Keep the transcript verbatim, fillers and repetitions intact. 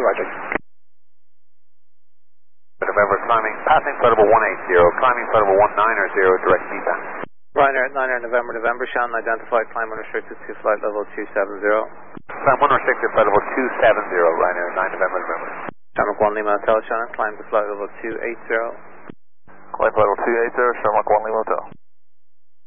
Roger. November climbing, passing flight level one eight zero, climbing flight level one nine zero, direct feedback. Ryanair at niner November November, Shannon identified, climb unrestricted to flight level two seven zero. Climb unrestricted, flight level two seven zero, Ryanair at nine November November. Shamrock one Lima Hotel, Shannon, climb to flight level two eight zero. Climb flight level two eight zero, Shamrock one Lima Hotel.